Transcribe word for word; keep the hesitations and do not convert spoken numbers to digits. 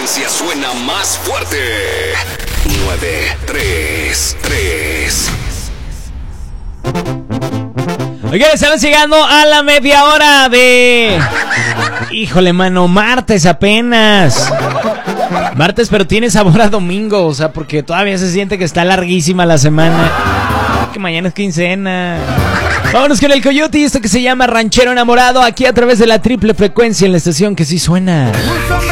frecuencia suena más fuerte. nueve tres tres. Oye, estamos llegando a la media hora de... Híjole, mano, martes apenas. Martes, pero tiene sabor a domingo, o sea, porque todavía se siente que está larguísima la semana. Que mañana es quincena. Vámonos con el Coyote y esto que se llama Ranchero Enamorado, aquí a través de la triple frecuencia en la estación que sí suena.